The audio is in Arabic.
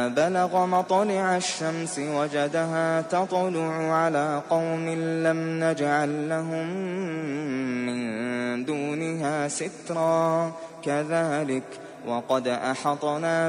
بلغ مطلع الشمس وجدها تطلع على قوم لم نجعل لهم من دونها سترا كذلك وقد أحطنا